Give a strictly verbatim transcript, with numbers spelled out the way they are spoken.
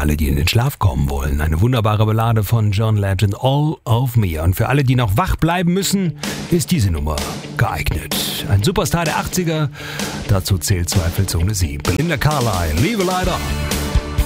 alle, die in den Schlaf kommen wollen. Eine wunderbare Ballade von John Legend, All of Me. Und für alle, die noch wach bleiben müssen, ist diese Nummer geeignet. Ein Superstar der achtziger, dazu zählt zweifelsohne sie. Belinda Carlisle, Leave a Light On.